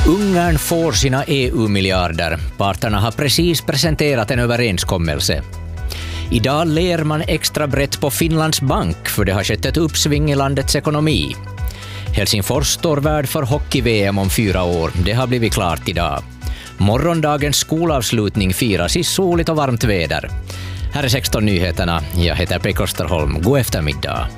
Ungern får sina EU-miljarder. Parterna har precis presenterat en överenskommelse. Idag ler man extra brett på Finlands bank för det har skett ett uppsving i landets ekonomi. Helsingfors står värd för hockey-VM om 4 år. Det har blivit klart idag. Morgondagens skolavslutning firas i soligt och varmt väder. Här är 16 nyheterna. Jag heter Pekka Österholm. God eftermiddag.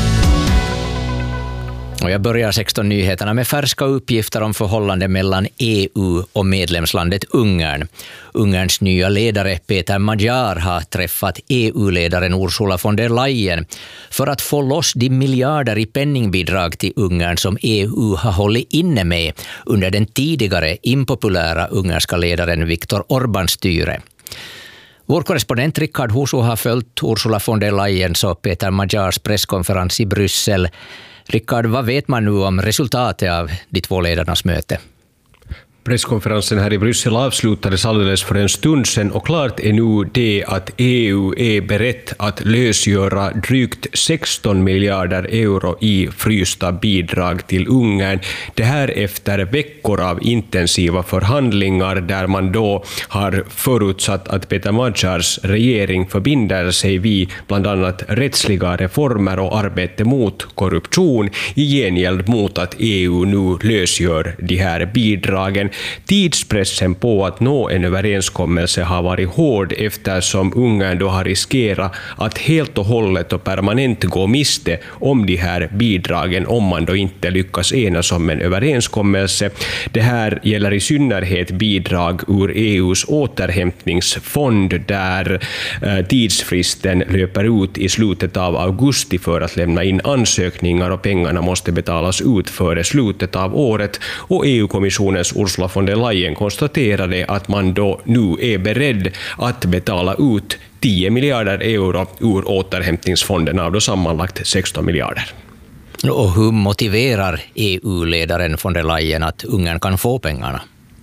Och jag börjar 16 nyheterna med färska uppgifter om förhållande mellan EU och medlemslandet Ungern. Ungerns nya ledare Peter Magyar har träffat EU-ledaren Ursula von der Leyen för att få loss de miljarder i penningbidrag till Ungern som EU har hållit inne med under den tidigare impopulära ungerska ledaren Viktor Orbáns styre. Vår korrespondent Rickard Husu har följt Ursula von der Leyens och Peter Magyars presskonferens i Bryssel. Rickard, vad vet man nu om resultatet av de två ledarnas möte? Presskonferensen här i Bryssel avslutades alldeles för en stund sedan och klart är nu det att EU är berett att lösgöra drygt 16 miljarder euro i frysta bidrag till Ungern. Det här efter veckor av intensiva förhandlingar där man då har förutsatt att Peter Magyars regering förbinder sig vid bland annat rättsliga reformer och arbete mot korruption i gengäld mot att EU nu lösgör de här bidragen. Tidspressen på att nå en överenskommelse har varit hård eftersom Ungern då har riskerat att helt och hållet och permanent gå miste om de här bidragen om man då inte lyckas enas om en överenskommelse. Det här gäller i synnerhet bidrag ur EUs återhämtningsfond där tidsfristen löper ut i slutet av augusti för att lämna in ansökningar och pengarna måste betalas ut före slutet av året och EU-kommissionens Ursula von der Leyen konstaterade att man då nu är beredd att betala ut 10 miljarder euro ur återhämtningsfonden av då sammanlagt 16 miljarder. Och hur motiverar EU-ledaren von der Leyen att Ungern kan få pengarna?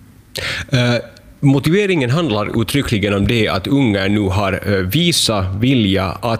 Motiveringen handlar uttryckligen om det att Ungern nu har visat vilja att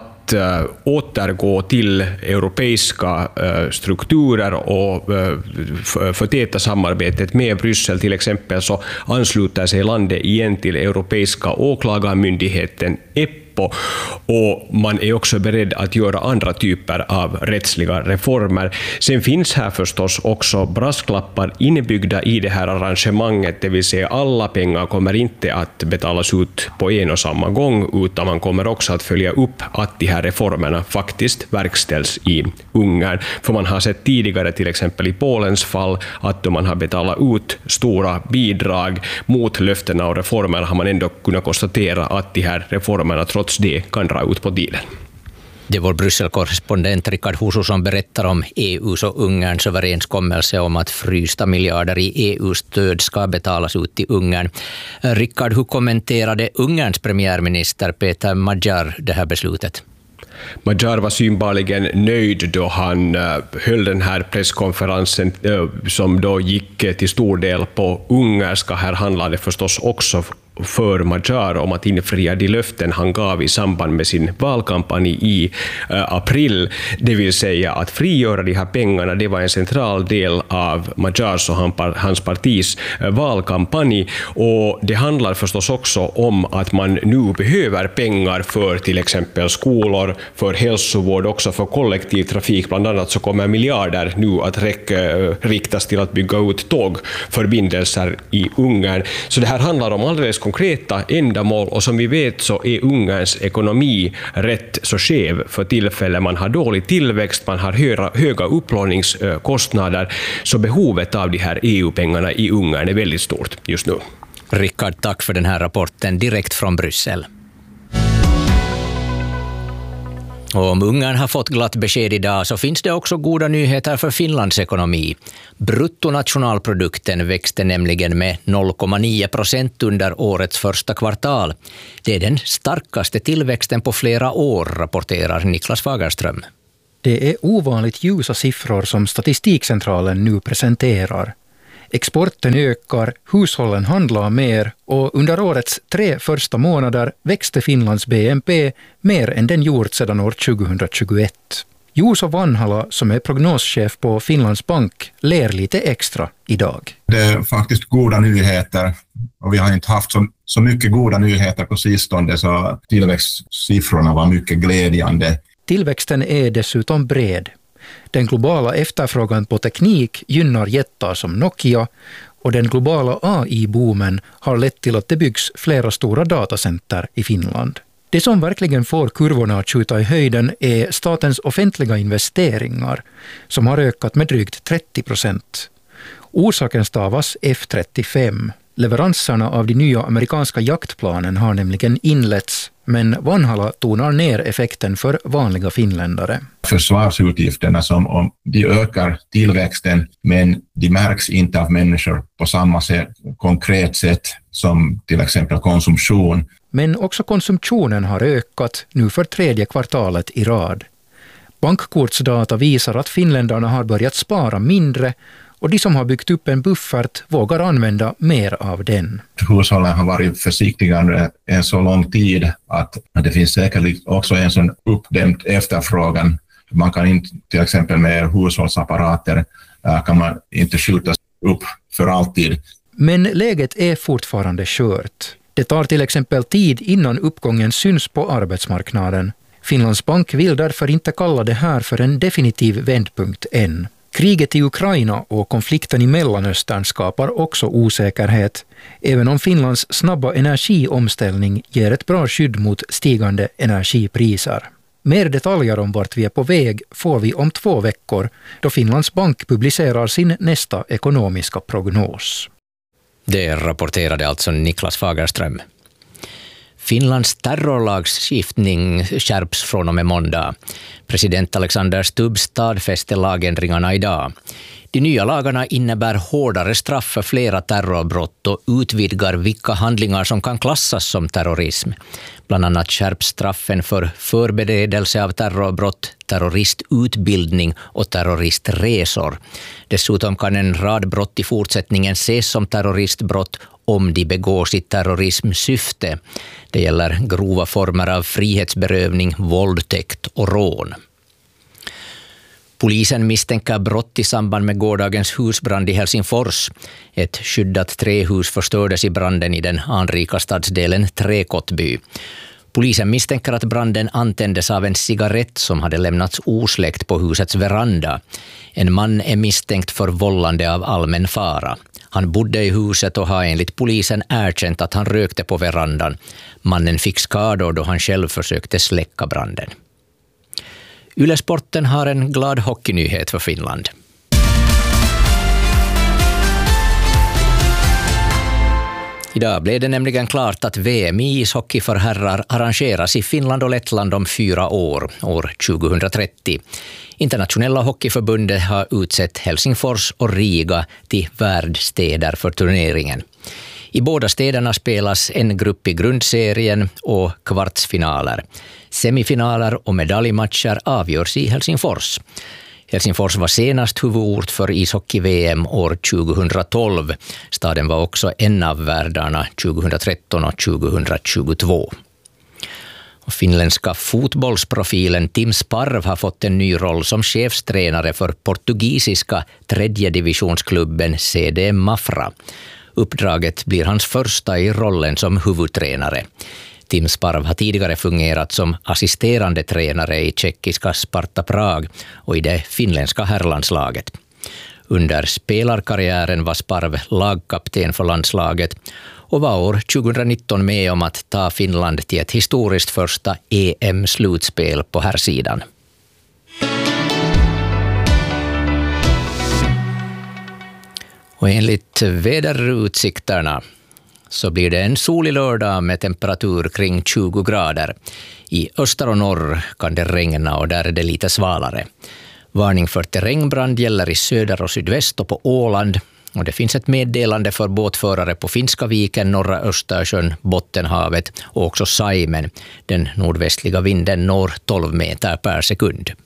återgå till europeiska strukturer och förtäta samarbetet med Bryssel. Till exempel så ansluter sig landet igen till Europeiska åklagarmyndigheten EPPO och man är också beredd att göra andra typer av rättsliga reformer. Sen finns här förstås också brasklappar inbyggda i det här arrangemanget, det vill säga alla pengar kommer inte att betalas ut på en och samma gång utan man kommer också att följa upp att de här reformerna faktiskt verkställs i Ungern. För man har sett tidigare till exempel i Polens fall att då man har betalat ut stora bidrag mot löftena och reformerna har man ändå kunnat konstatera att de här reformerna trots det kan dra ut på tiden. Det är vår Bryssel-korrespondent Rickard Husu som berättar om EUs och Ungerns överenskommelse om att frysta miljarder i EU-stöd ska betalas ut till Ungern. Rickard, hur kommenterade Ungerns premiärminister Peter Magyar det här beslutet? Magyar var synbarligen nöjd då han höll den här presskonferensen som då gick till stor del på ungerska. Här handlade förstås också för Magyar om att infria de löften han gav i samband med sin valkampanj i april. Det vill säga att frigöra de här pengarna, det var en central del av Magyars och hans partis valkampanj. Och det handlar förstås också om att man nu behöver pengar för till exempel skolor, för hälsovård, också för kollektivtrafik. Bland annat så kommer miljarder nu att riktas till att bygga ut tågförbindelser i Ungern. Så det här handlar om alldeles konkreta ändamål och som vi vet så är Ungerns ekonomi rätt så skev för tillfället. Man har dålig tillväxt, man har höga upplåningskostnader så behovet av de här EU-pengarna i Ungern är väldigt stort just nu. Rickard, tack för den här rapporten direkt från Bryssel. Och om Ungern har fått glatt besked idag så finns det också goda nyheter för Finlands ekonomi. Bruttonationalprodukten växte nämligen med 0,9% under årets första kvartal. Det är den starkaste tillväxten på flera år, rapporterar Niklas Fagerström. Det är ovanligt ljusa siffror som Statistikcentralen nu presenterar. Exporten ökar, hushållen handlar mer och under årets 3 första månader växte Finlands BNP mer än den gjort sedan år 2021. Juuso Vanhala, som är prognoschef på Finlands bank, ler lite extra idag. Det är faktiskt goda nyheter och vi har inte haft så mycket goda nyheter på sistone, så tillväxtsiffrorna var mycket glädjande. Tillväxten är dessutom bred. Den globala efterfrågan på teknik gynnar jättar som Nokia och den globala AI-boomen har lett till att det byggs flera stora datacenter i Finland. Det som verkligen får kurvorna att skjuta i höjden är statens offentliga investeringar som har ökat med drygt 30%. Orsaken stavas F-35. Leveranserna av de nya amerikanska jaktplanen har nämligen inletts, men Vanhala tonar ner effekten för vanliga finländare. Försvarsutgifterna som om de ökar tillväxten, men de märks inte av människor på samma sätt, konkret sätt som till exempel konsumtion. Men också konsumtionen har ökat nu för 3:e kvartalet i rad. Bankkortsdata visar att finländarna har börjat spara mindre och de som har byggt upp en buffert vågar använda mer av den. Hushållen har varit försiktigare en så lång tid att det finns säkert också en sån uppdämd efterfrågan. Man kan inte, till exempel med hushållsapparater, kan man inte skjutas upp för alltid. Men läget är fortfarande skört. Det tar till exempel tid innan uppgången syns på arbetsmarknaden. Finlands bank vill därför inte kalla det här för en definitiv vändpunkt än. Kriget i Ukraina och konflikten i Mellanöstern skapar också osäkerhet, även om Finlands snabba energiomställning ger ett bra skydd mot stigande energipriser. Mer detaljer om vart vi är på väg får vi om 2 veckor, då Finlands bank publicerar sin nästa ekonomiska prognos. Det rapporterade alltså Niklas Fagerström. Finlands terrorlagstiftning skärps från och med måndag. President Alexander Stubb stadfäste lagändringarna idag. De nya lagarna innebär hårdare straff för flera terrorbrott och utvidgar vilka handlingar som kan klassas som terrorism. Bland annat skärps straffen för förberedelse av terrorbrott, terroristutbildning och terroristresor. Dessutom kan en rad brott i fortsättningen ses som terroristbrott om de begås i terrorismsyfte. Det gäller grova former av frihetsberövning, våldtäkt och rån. Polisen misstänker brott i samband med gårdagens husbrand i Helsingfors. Ett skyddat trähus förstördes i branden i den anrika stadsdelen Träkottby. Polisen misstänker att branden antändes av en cigarett som hade lämnats osläckt på husets veranda. En man är misstänkt för vållande av allmän fara. Han bodde i huset och har enligt polisen erkänt att han rökte på verandan. Mannen fick skador då han själv försökte släcka branden. Yle Sporten har en glad hockeynyhet för Finland. Idag blev det nämligen klart att VM i ishockey för herrar arrangeras i Finland och Lettland om 4 år, år 2030. Internationella hockeyförbundet har utsett Helsingfors och Riga till värdstäder för turneringen. I båda städerna spelas en grupp i grundserien och kvartsfinaler. Semifinaler och medaljmatcher avgörs i Helsingfors. Helsingfors var senast huvudort för ishockey-VM år 2012. Staden var också en av värdarna 2013 och 2022. Och finländska fotbollsprofilen Tim Sparv har fått en ny roll som chefstränare för portugisiska 3:e divisionsklubben CD Mafra. Uppdraget blir hans första i rollen som huvudtränare. Tim Sparv har tidigare fungerat som assisterande tränare i tjeckiska Sparta Prag och i det finländska herrlandslaget. Under spelarkarriären var Sparv lagkapten för landslaget och var år 2019 med om att ta Finland till ett historiskt första EM-slutspel på herrsidan. Och enligt väderutsikterna så blir det en solig lördag med temperatur kring 20 grader. I öster och norr kan det regna och där är det lite svalare. Varning för terrängbrand gäller i söder och sydväst och på Åland. Och det finns ett meddelande för båtförare på Finska viken, norra Östersjön, Bottenhavet och också Saimen. Den nordvästliga vinden når 12 meter per sekund.